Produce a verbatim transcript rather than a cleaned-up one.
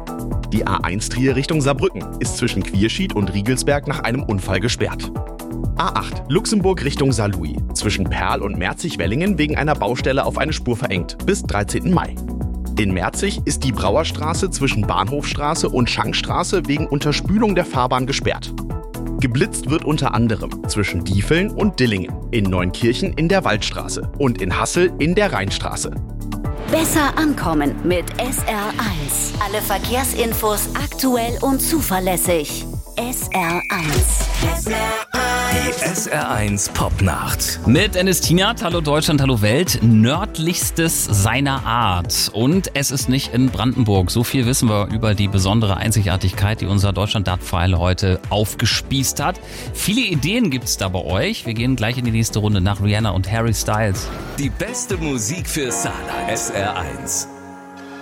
Die A eins Trier Richtung Saarbrücken ist zwischen Quierschied und Riegelsberg nach einem Unfall gesperrt. A acht Luxemburg Richtung Saarlouis zwischen Perl und Merzig-Wellingen wegen einer Baustelle auf eine Spur verengt bis dreizehnten Mai. In Merzig ist die Brauerstraße zwischen Bahnhofstraße und Schankstraße wegen Unterspülung der Fahrbahn gesperrt. Geblitzt wird unter anderem zwischen Diefeln und Dillingen, in Neunkirchen in der Waldstraße und in Hassel in der Rheinstraße. Besser ankommen mit S R eins. Alle Verkehrsinfos aktuell und zuverlässig. S R eins. Die S R eins Popnacht. Mit Ennis Tinat, hallo Deutschland, hallo Welt, nördlichstes seiner Art. Und es ist nicht in Brandenburg. So viel wissen wir über die besondere Einzigartigkeit, die unser Deutschland-Dat-File heute aufgespießt hat. Viele Ideen gibt's da bei euch. Wir gehen gleich in die nächste Runde nach Rihanna und Harry Styles. Die beste Musik für Saarland. S R eins.